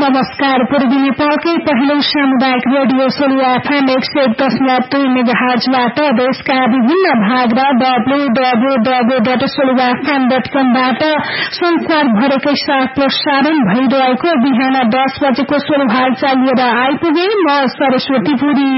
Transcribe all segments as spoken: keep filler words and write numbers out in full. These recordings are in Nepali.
नमस्कार। पूर्वी नेपालकै पहिलो सामुदायिक रेडियो सोलुवा एफएम एक सय दशमलव दुई मेगाहर्जबाट देशका विभिन्न भाग र W W W dot सोलुवा FM dot कमबाट संसारभरकै साथ प्रसारण भइरहेको बिहान दस बजेको सोलु हालचाल लिएर आइपुगे म सरस्वती पुरी।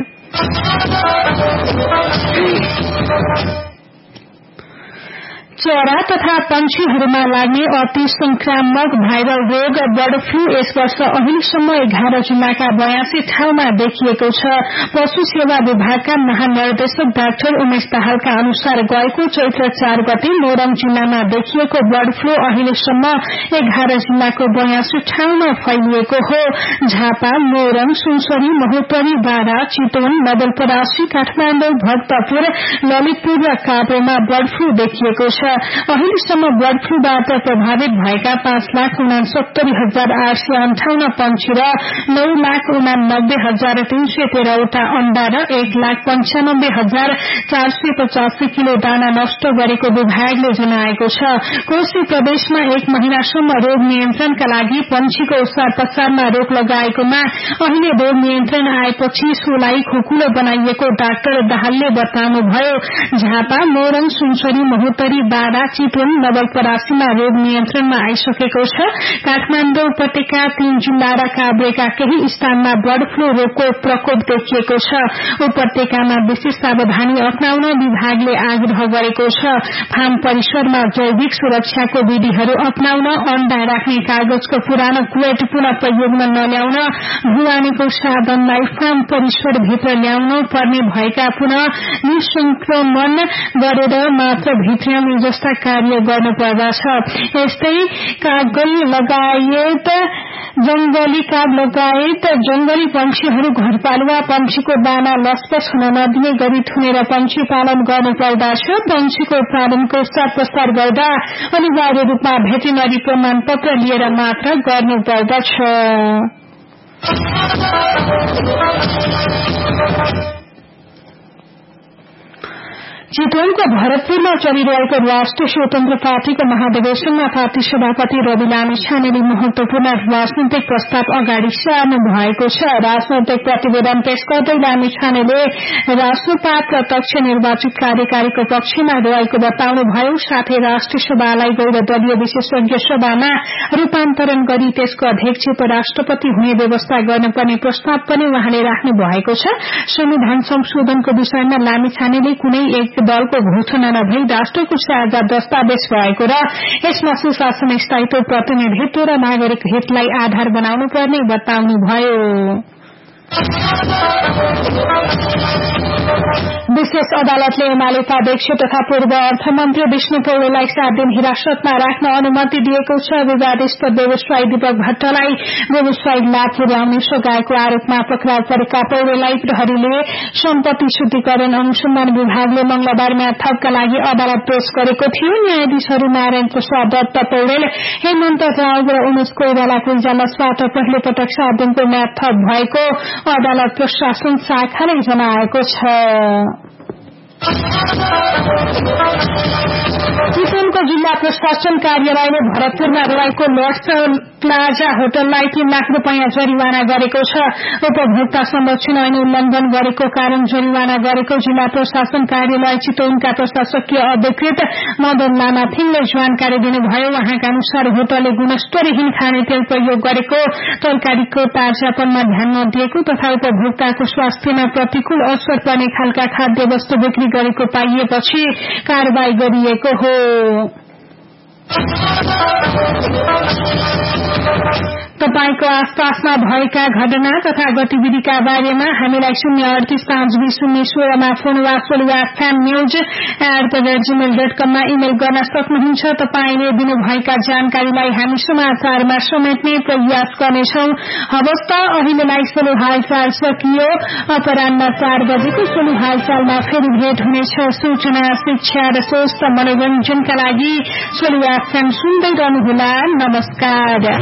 चरा तथा पंक्षीहरूमा लाग्ने अति संक्रामक भाइरल रोग बर्ड फ्लू यस वर्ष अहिलेसम्म एघार जिल्लाका बयासी ठाउँमा देखिएको छ। पशु सेवा विभागका महानिर्देशक डाक्टर उमेश दाहालका अनुसार गएको चैत्र चार गते मोरङ जिल्लामा देखिएको बर्ड फ्लू अहिलेसम्म एघार जिल्लाको बयासी ठाउँमा फैलिएको हो। झापा, मोरङ, सुनसरी, महोत्तरी, बारा, चितवन, नवलपरासी, काठमाडौँ, भक्तपुर, ललितपुर र काभ्रेमा बर्ड फ्लू देखिएको छ। अहिलेसम्म बर्ड फ्लूबाट प्रभावित भएका पाँच लाख उनासत्तरी हजार आठ सय अन्ठाउन्न पंक्षी र नौ लाख उनानब्बे हजार तीन सय तेह्रवटा अण्डा र एक लाख पञ्चानब्बे हजार चार सय पचासी किलो दाना नष्ट गरेको विभागले जनाएको छ। कोशी प्रदेशमा एक महिनासम्म रोग नियन्त्रणका लागि पंक्षीको ओसार पसारमा रोक लगाएकोमा अहिले रोग नियन्त्रण आएपछि सोलाई खुकुलो बनाइएको डाक्टर दाहालले बताउनुभयो। झापा, मोरङ, सुनसरी, महोत्तरी, बारा, चितवन, नवलपरासीमा रोग नियन्त्रणमा आइसकेको छ। काठमाडौँ उपत्यका, तीन जिल्ला र काभ्रेका केही स्थानमा बर्ड फ्लू रोगको प्रकोप देखिएको छ। उपत्यकामा विशेष सावधानी अप्नाउन विभागले आग्रह गरेको छ। फार्म परिसरमा जैविक सुरक्षाको विधिहरू अप्नाउन, अण्डा राख्ने कागजको पुरानो क्वेट पुनः प्रयोगमा नल्याउन, ढुवानीको साधनलाई फार्म परिसर भित्र ल्याउन पर्ने भएका पुनः निसंक्रमण गरेर मात्र भित्र्याउने जस्ता कार्य गर्नुपर्दछ। यस्तै कागल लगायत जंगली काग लगायत जंगली पंक्षीहरू घरपालुवा पंक्षीको दाना लसपस हुन नदिने गरी थुनेर पंक्षी पालन गर्नुपर्दछ। पंक्षीको उत्पादनको साथ प्रसार गर्दा अनिवार्य रूपमा भेटेनरी प्रमाण पत्र लिएर मात्र गर्नुपर्दछ। चितवनको भरतपुरमा चलिरहेको राष्ट्रिय स्वतन्त्र पार्टीको महाधिवेशनमा पार्टी सभापति रवि लामिछानेले महत्वपूर्ण राजनैतिक प्रस्ताव अगाडि सार्नु भएको छ। राजनैतिक प्रतिवेदन पेश गर्दै लामिछानेले राष्ट्रपा प्रत्यक्ष निर्वाचित कार्यकारीको पक्षमा रहेको बताउनुभयो। साथै राष्ट्रिय सभालाई गैर दलीय विशेषज्ञ सभामा रूपान्तरण गरी त्यसको अध्यक्ष उपराष्ट्रपति हुने व्यवस्था गर्नुपर्ने प्रस्ताव पनि उहाँले राख्नु भएको छ। संविधान संशोधनको विषयमा लामिछानेले कुनै एक दलको घोषणा नभई राष्ट्रको साझा दस्तावेज भएको र यसमा सुशासन, स्थायित्व, प्रतिनिधित्व र नागरिक हितलाई आधार बनाउनु पर्ने बताउनुभयो। विशेष अदालतले एमाले उपाध्यक्ष तथा पूर्व अर्थमन्त्री विष्णु पौडेललाई सात दिन हिरासतमा राख्न अनुमति दिएको छ। विवादित व्यवसायी दीपक भट्टलाई व्यवसायिक लाभ पुर्याउने सघाएको आरोपमा पक्राउ परेका पौडेललाई प्रहरीले सम्पत्ति शुद्धिकरण अनुसन्धान विभागले मंगलबारमा थपका लागि अदालत पेश गरेको थियो। न्यायाधीशहरू नारायण प्रसाद दत्त पौडेल, हेमन्त राव र उमेश कोइरालाको इजलासबाट पहिलो पटक सात दिनको म्याद थप भएको अदालत प्रशासन शाखाले जनाएको छ। चितवनको जिल्ला प्रशासन कार्यालयले भरतपुरमा रहेको लर्ड्स प्लाजा होटललाई तीन लाख रूपियाँ जरिवाना गरेको छ। उपभोक्ता संरक्षण ऐन उल्लंघन गरेको कारण जरिवाना गरेको जिल्ला प्रशासन कार्यालय चितवनका प्रशासकीय अधिकृत मदन लामा थिङले जानकारी दिनुभयो। उहाँका अनुसार होटलले गुणस्तरहीन खानेतेल प्रयोग गरेको, तरकारीको ताजापनमा ध्यान नदिएको तथा उपभोक्ताको स्वास्थ्यमा प्रतिकूल असर पर्ने खालका खाद्य वस्तु बिक्री गरेको पाइएपछि कारवाही गरिएको हो। तपाईको आसपासमा भएका घटना तथा गतिविधिका बारेमा हामीलाई शून्य अडतीस पाँच बीस शून्य सोह्रमा फोन वा सोलुवा FM news at the rate Gmail dot कममा इमेल गर्न सक्नुहुन्छ। तपाईले दिनुभएका जानकारीलाई हामी समाचारमा समेट्ने प्रयास गर्नेछौं। हवस् त अहिलेलाई सोलु हालचाल सकियो। अपराह्न चार बजेको सोलु हालचालमा फेरि भेट हुनेछ। सूचना, शिक्षा र स्वस्थ मनोरञ्जनका लागि सोलुवा एफएम सुन्दै रहनुहोला। नमस्कार।